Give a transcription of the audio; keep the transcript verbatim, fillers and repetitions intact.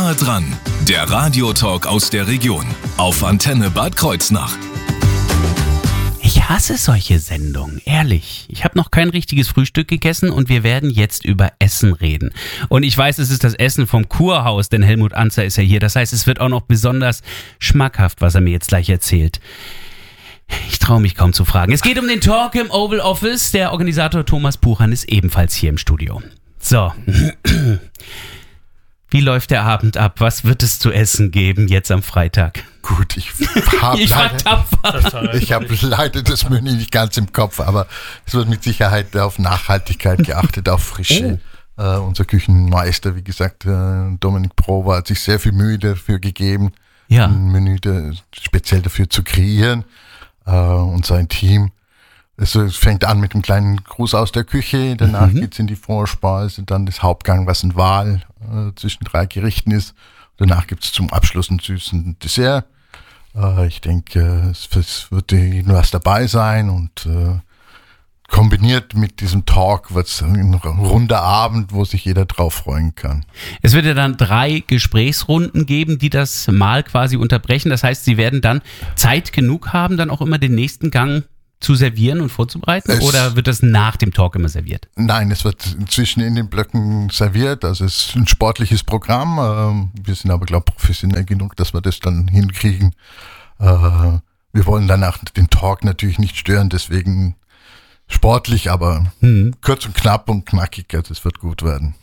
Nahe dran, der Radiotalk aus der Region auf Antenne Bad Kreuznach. Ich hasse solche Sendungen, ehrlich. Ich habe noch kein richtiges Frühstück gegessen und wir werden jetzt über Essen reden. Und ich weiß, es ist das Essen vom Kurhaus, denn Helmut Anzer ist ja hier. Das heißt, es wird auch noch besonders schmackhaft, was er mir jetzt gleich erzählt. Ich traue mich kaum zu fragen. Es geht um den Talk im Oval Office. Der Organisator Thomas Puchan ist ebenfalls hier im Studio. So, wie läuft der Abend ab? Was wird es zu essen geben jetzt am Freitag? Gut, ich habe Ich war leider, tapfer. ich hab leider das Menü nicht ganz im Kopf, aber es wird mit Sicherheit auf Nachhaltigkeit geachtet, auf Frische. Oh. Äh, unser Küchenmeister, wie gesagt, äh, Dominik Prober, hat sich sehr viel Mühe dafür gegeben, Ja. ein Menü da, speziell dafür zu kreieren, äh, und sein Team. Es, es fängt an mit einem kleinen Gruß aus der Küche, danach mhm. geht es in die Vorspeise, dann das Hauptgang, was ein Wahl äh, zwischen drei Gerichten ist. Danach gibt es zum Abschluss einen süßen Dessert. Äh, ich denke, es, es wird was dabei sein und äh, kombiniert mit diesem Talk wird es ein runder Abend, wo sich jeder drauf freuen kann. Es wird ja dann drei Gesprächsrunden geben, die das Mahl quasi unterbrechen. Das heißt, Sie werden dann Zeit genug haben, dann auch immer den nächsten Gang zu servieren und vorzubereiten? Es, oder wird das nach dem Talk immer serviert? Nein, es wird inzwischen in den Blöcken serviert. Also es ist ein sportliches Programm. Wir sind aber, glaube ich, professionell genug, dass wir das dann hinkriegen. Wir wollen danach den Talk natürlich nicht stören, deswegen sportlich, aber mhm. kurz und knapp und knackig. Also es wird gut werden.